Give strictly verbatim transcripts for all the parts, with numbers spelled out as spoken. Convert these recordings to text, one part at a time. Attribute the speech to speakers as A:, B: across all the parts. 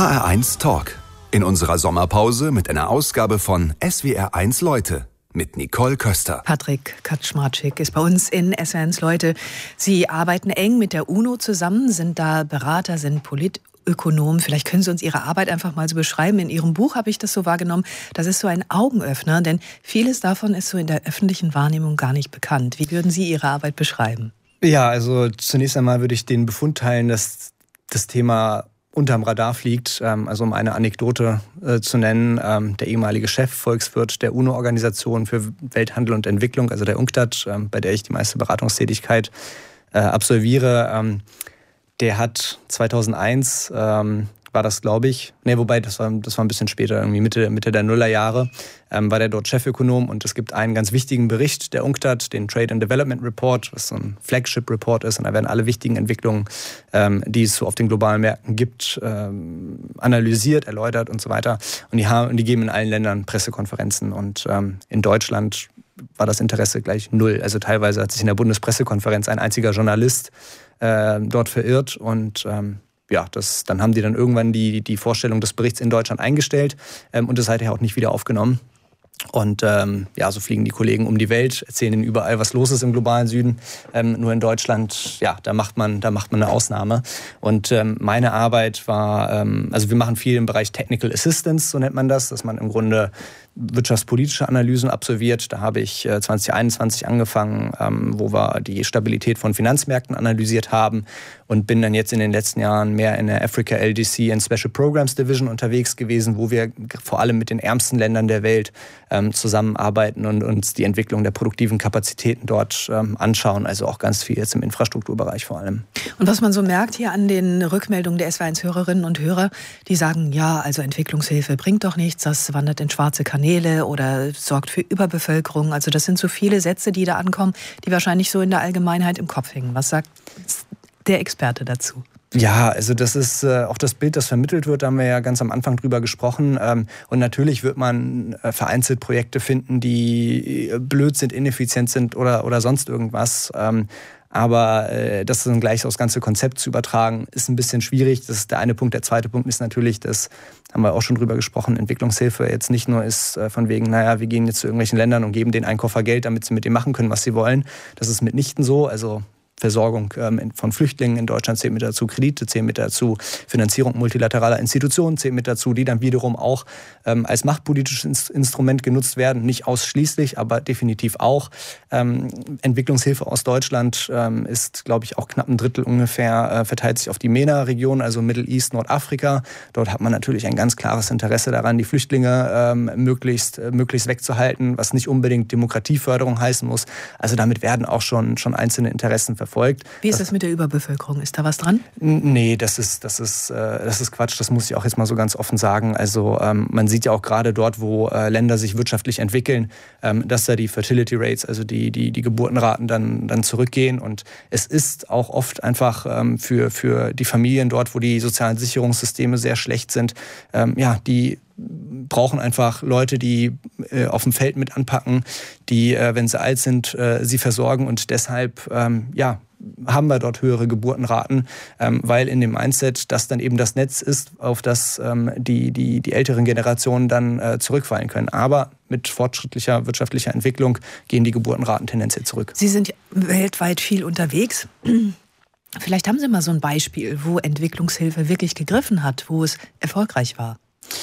A: H R eins Talk. In unserer Sommerpause mit einer Ausgabe von S W R eins Leute mit Nicole Köster.
B: Patrick Kaczmarczyk ist bei uns in S W R eins Leute. Sie arbeiten eng mit der UNO zusammen, sind da Berater, sind Politökonomen. Vielleicht können Sie uns Ihre Arbeit einfach mal so beschreiben. In Ihrem Buch habe ich das so wahrgenommen. Das ist so ein Augenöffner, denn vieles davon ist so in der öffentlichen Wahrnehmung gar nicht bekannt. Wie würden Sie Ihre Arbeit beschreiben?
C: Ja, also zunächst einmal würde ich den Befund teilen, dass das Thema unterm Radar fliegt. Also um eine Anekdote äh, zu nennen, ähm, der ehemalige Chefvolkswirt der UNO-Organisation für Welthandel und Entwicklung, also der UNCTAD, ähm, bei der ich die meiste Beratungstätigkeit äh, absolviere, ähm, der hat zweitausendeins, ähm, war das, glaube ich, ne, wobei, das war, das war ein bisschen später, irgendwie Mitte, Mitte der Nullerjahre, ähm, war der dort Chefökonom, und es gibt einen ganz wichtigen Bericht der UNCTAD, den Trade and Development Report, was so ein Flagship-Report ist, und da werden alle wichtigen Entwicklungen, ähm, die es so auf den globalen Märkten gibt, ähm, analysiert, erläutert und so weiter. Und die, haben, die geben in allen Ländern Pressekonferenzen, und ähm, in Deutschland war das Interesse gleich null. Also teilweise hat sich in der Bundespressekonferenz ein einziger Journalist äh, dort verirrt, und ähm, ja, das, dann haben die dann irgendwann die, die Vorstellung des Berichts in Deutschland eingestellt ähm, und es seither auch nicht wieder aufgenommen. Und ähm, ja, so fliegen die Kollegen um die Welt, erzählen ihnen überall, was los ist im globalen Süden. Ähm, nur in Deutschland, ja, da macht man, da macht man eine Ausnahme. Und ähm, meine Arbeit war, ähm, also wir machen viel im Bereich Technical Assistance, so nennt man das, dass man im Grunde wirtschaftspolitische Analysen absolviert. Da habe ich äh, zwanzig einundzwanzig angefangen, ähm, wo wir die Stabilität von Finanzmärkten analysiert haben, und bin dann jetzt in den letzten Jahren mehr in der Africa L D C and Special Programs Division unterwegs gewesen, wo wir vor allem mit den ärmsten Ländern der Welt ähm, zusammenarbeiten und uns die Entwicklung der produktiven Kapazitäten dort ähm, anschauen. Also auch ganz viel jetzt im Infrastrukturbereich vor allem.
B: Und was man so merkt hier an den Rückmeldungen der S W R eins Hörerinnen und Hörer, die sagen, ja, also Entwicklungshilfe bringt doch nichts, das wandert in schwarze Kanäle oder sorgt für Überbevölkerung. Also das sind so viele Sätze, die da ankommen, die wahrscheinlich so in der Allgemeinheit im Kopf hängen. Was sagt der Experte dazu?
C: Ja, also das ist äh, auch das Bild, das vermittelt wird, da haben wir ja ganz am Anfang drüber gesprochen. Ähm, und natürlich wird man äh, vereinzelt Projekte finden, die blöd sind, ineffizient sind oder, oder sonst irgendwas. Ähm, aber äh, das dann gleich aufs ganze Konzept zu übertragen, ist ein bisschen schwierig. Das ist der eine Punkt. Der zweite Punkt ist natürlich, das haben wir auch schon drüber gesprochen, Entwicklungshilfe jetzt nicht nur ist äh, von wegen, naja, wir gehen jetzt zu irgendwelchen Ländern und geben denen einen Koffer Geld, damit sie mit dem machen können, was sie wollen. Das ist mitnichten so. Also Versorgung ähm, von Flüchtlingen in Deutschland zählt mit dazu, Kredite zählen mit dazu, Finanzierung multilateraler Institutionen zählt mit dazu, die dann wiederum auch ähm, als machtpolitisches Instrument genutzt werden. Nicht ausschließlich, aber definitiv auch. Ähm, Entwicklungshilfe aus Deutschland ähm, ist, glaube ich, auch knapp ein Drittel ungefähr, äh, verteilt sich auf die MENA-Region, also Middle East, Nordafrika. Dort hat man natürlich ein ganz klares Interesse daran, die Flüchtlinge ähm, möglichst, äh, möglichst wegzuhalten, was nicht unbedingt Demokratieförderung heißen muss. Also damit werden auch schon, schon einzelne Interessen verfolgt. Folgt.
B: Wie ist das, das mit der Überbevölkerung? Ist da was dran?
C: Nee, das ist, das ist, äh, das ist Quatsch. Das muss ich auch jetzt mal so ganz offen sagen. Also ähm, man sieht ja auch gerade dort, wo äh, Länder sich wirtschaftlich entwickeln, ähm, dass da die Fertility Rates, also die, die, die Geburtenraten dann, dann zurückgehen. Und es ist auch oft einfach ähm, für, für die Familien dort, wo die sozialen Sicherungssysteme sehr schlecht sind, ähm, ja, die brauchen einfach Leute, die äh, auf dem Feld mit anpacken, die, äh, wenn sie alt sind, äh, sie versorgen, und deshalb, ähm, ja, haben wir dort höhere Geburtenraten, ähm, weil in dem Mindset das dann eben das Netz ist, auf das ähm, die, die, die älteren Generationen dann äh, zurückfallen können. Aber mit fortschrittlicher wirtschaftlicher Entwicklung gehen die Geburtenraten tendenziell zurück.
B: Sie sind weltweit viel unterwegs. Vielleicht haben Sie mal so ein Beispiel, wo Entwicklungshilfe wirklich gegriffen hat, wo es erfolgreich war.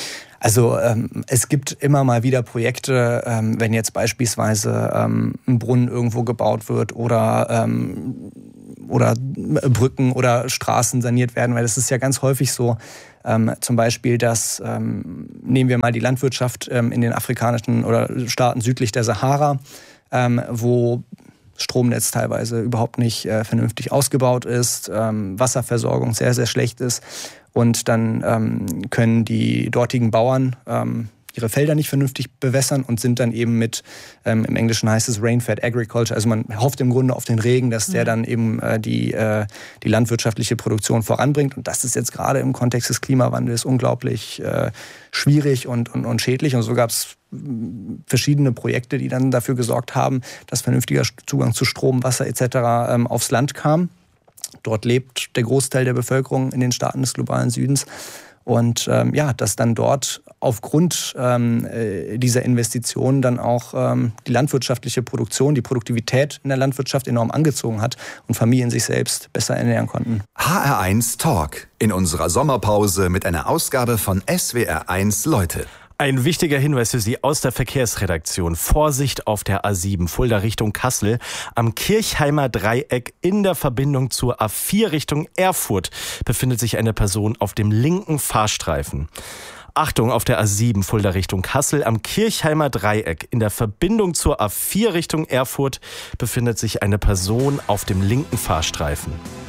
C: Also ähm, es gibt immer mal wieder Projekte, ähm, wenn jetzt beispielsweise ähm, ein Brunnen irgendwo gebaut wird oder, ähm, oder Brücken oder Straßen saniert werden, weil das ist ja ganz häufig so, ähm, zum Beispiel, dass, ähm, nehmen wir mal die Landwirtschaft ähm, in den afrikanischen oder Staaten südlich der Sahara, ähm, wo Stromnetz teilweise überhaupt nicht äh, vernünftig ausgebaut ist, ähm, Wasserversorgung sehr, sehr schlecht ist. Und dann ähm, können die dortigen Bauern ähm, ihre Felder nicht vernünftig bewässern und sind dann eben mit, ähm, im Englischen heißt es Rain-Fed Agriculture, also man hofft im Grunde auf den Regen, dass der dann eben äh, die, äh, die landwirtschaftliche Produktion voranbringt. Und das ist jetzt gerade im Kontext des Klimawandels unglaublich äh, schwierig und, und, und schädlich. Und so gab es verschiedene Projekte, die dann dafür gesorgt haben, dass vernünftiger Zugang zu Strom, Wasser et cetera ähm, aufs Land kam. Dort lebt der Großteil der Bevölkerung in den Staaten des globalen Südens. Und ähm, ja, dass dann dort aufgrund ähm, dieser Investitionen dann auch ähm, die landwirtschaftliche Produktion, die Produktivität in der Landwirtschaft enorm angezogen hat und Familien sich selbst besser ernähren konnten.
A: H R eins Talk in unserer Sommerpause mit einer Ausgabe von S W R eins Leute.
D: Ein wichtiger Hinweis für Sie aus der Verkehrsredaktion. Vorsicht auf der A sieben, Fulda Richtung Kassel. Am Kirchheimer Dreieck in der Verbindung zur A vier Richtung Erfurt befindet sich eine Person auf dem linken Fahrstreifen. Achtung, auf der A sieben, Fulda Richtung Kassel, am Kirchheimer Dreieck in der Verbindung zur A vier Richtung Erfurt befindet sich eine Person auf dem linken Fahrstreifen.